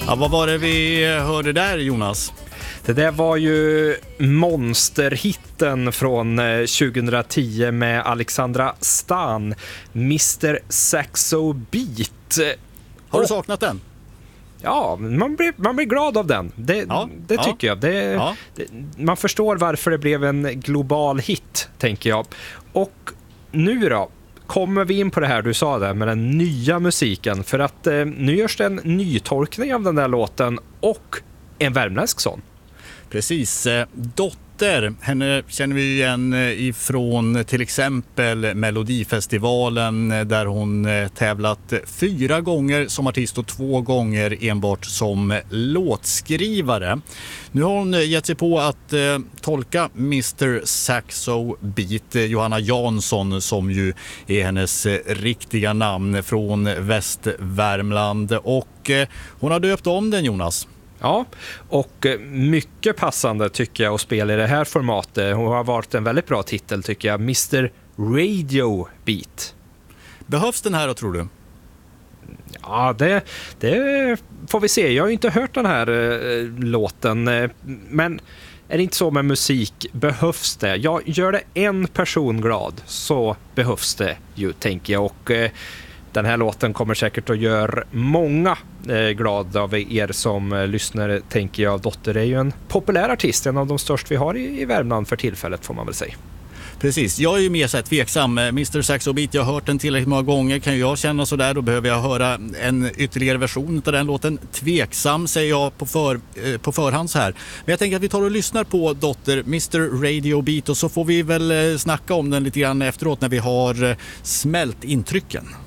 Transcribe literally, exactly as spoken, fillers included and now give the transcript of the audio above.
Ja, vad var det vi hörde där, Jonas? Det där var ju monsterhitten från tjugohundratio med Alexandra Stan, mister Saxo Beat. Har du saknat den? Ja, man blir, man blir glad av den. Det, ja, det ja. tycker jag. Det, Ja. det, man förstår varför det blev en global hit, tänker jag. Och nu då kommer vi in på det här du sa där med den nya musiken. För att eh, nu görs det en nytolkning av den där låten och en värmländsk sån. Precis. Dotter, henne känner vi igen ifrån till exempel Melodifestivalen där hon tävlat fyra gånger som artist och två gånger enbart som låtskrivare. Nu har hon gett sig på att eh, tolka mister Saxo Beat, Johanna Jansson som ju är hennes riktiga namn från Västvärmland, och eh, hon har döpt om den, Jonas. Ja, och mycket passande tycker jag att spela i det här formatet. Hon har varit en väldigt bra titel tycker jag. mister Radio Beat. Behövs den här då, tror du? Ja, det, det får vi se. Jag har ju inte hört den här eh, låten. Men är det inte så med musik? Behövs det? Jag gör det en person glad så behövs det ju, tänker jag. Och eh, den här låten kommer säkert att göra många eh, glada av er som eh, lyssnare, tänker jag. Dotter är ju en populär artist, en av de största vi har i, i Värmland för tillfället, får man väl säga. Precis, jag är ju mer så här tveksam. mister Saxo Beat, jag har hört den tillräckligt många gånger. Kan jag känna så där, då behöver jag höra en ytterligare version av den låten. Tveksam säger jag på, för, eh, på förhand så här. Men jag tänker att vi tar och lyssnar på Dotter, mister Radio Beat, och så får vi väl eh, snacka om den lite grann efteråt när vi har eh, smält intrycken.